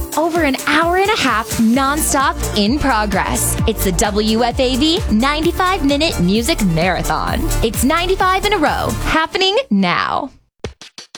Over an hour and a half nonstop in progress. It's the WFAV 95-minute music marathon. It's 95 in a row, happening now.